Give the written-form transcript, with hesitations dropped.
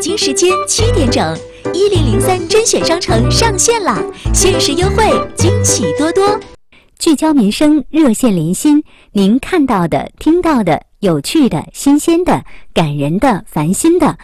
京时间7点整，1003甄选商城上线啦！限时优惠，惊喜多多。聚焦民生，热线连心，您看到的、听到的、有趣的、新鲜的、感人的、烦心的，